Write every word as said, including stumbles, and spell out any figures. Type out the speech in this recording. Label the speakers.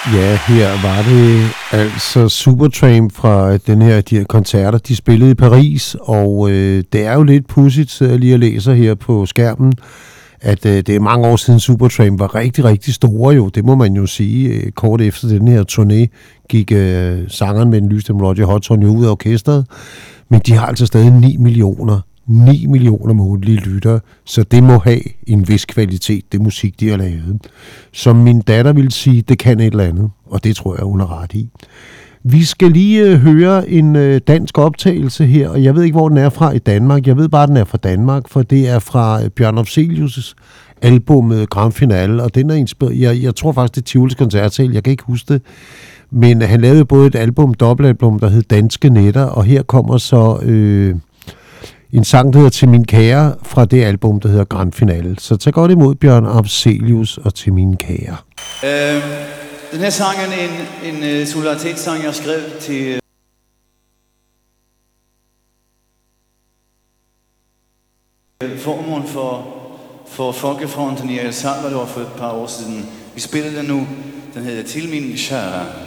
Speaker 1: Ja, her var det altså Supertramp fra den her, de her koncerter, de spillede i Paris, og øh, det er jo lidt pudsigt, så jeg lige og læser her på skærmen, at øh, det er mange år siden Supertramp var rigtig, rigtig store jo, det må man jo sige. Øh, kort efter den her turné gik øh, sangeren med den lysstemme Roger Hodgson jo ud af orkestret, men de har altså stadig ni millioner. ni millioner månedlige lyttere, så det må have en vis kvalitet, det musik, de har lavet. Som min datter vil sige, det kan et eller andet, og det tror jeg, hun er ret i. Vi skal lige øh, høre en øh, dansk optagelse her, og jeg ved ikke, hvor den er fra i Danmark. Jeg ved bare, den er fra Danmark, for det er fra øh, Bjørn Afzelius' album øh, Grand Finale, og den er inspireret. Jeg, jeg tror faktisk, det er Tivolis Koncertsal, jeg kan ikke huske det. Men han lavede både et album, dobbeltalbum, der hed Danske Nætter, og her kommer så øh, en sang, der hedder Til min kære, fra det album, der hedder Grand Finale. Så tag godt imod Bjørn Afzelius og Til min kære.
Speaker 2: Øh, den her sang er en, en uh, solidaritetssang, jeg skrev til uh, formuen for, for Folkefronten i El Salvador for et par år siden. Vi spiller den nu. Den hedder Til min kære.